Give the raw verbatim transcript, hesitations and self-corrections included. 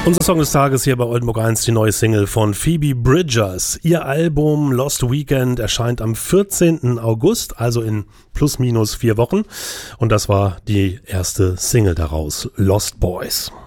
Unser Song des Tages hier bei Oldenburg eins, die neue Single von Phoebe Bridgers. Ihr Album Lost Weekend erscheint am vierzehnten August, also in plus minus vier Wochen. Und das war die erste Single daraus, Lost Boys.